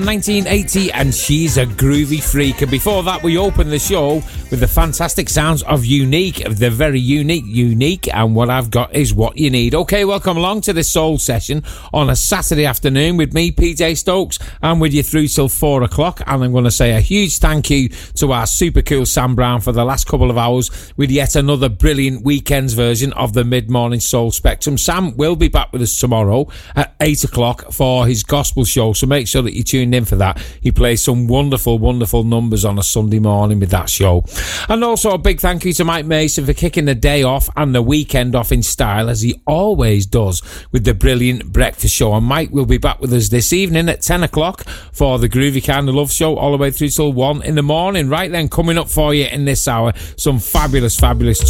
1980 and She's a Groovy Freak. And before that, we opened the show with the fantastic sounds of Unique. They're very unique, and what I've got is what you need. Okay, welcome along to this soul session on a Saturday afternoon with me, PJ Stokes. I'm with you through till 4 o'clock, and I'm going to say a huge thank you to our super cool Sam Brown for the last couple of hours with yet another brilliant weekends version of the Mid-Morning Soul Spectrum. Sam will be back with us tomorrow at 8 o'clock for his gospel show, so make sure that you tune in for that. He plays some wonderful numbers on a Sunday morning with that show. And also a big thank you to Mike Mason for kicking the day off and the weekend off in style, as he always does with the brilliant breakfast show. And Mike will be back with us this evening at 10 o'clock for the Groovy Kind of Love show all the way through till 1 in the morning. Right then, coming up for you in this hour, some fabulous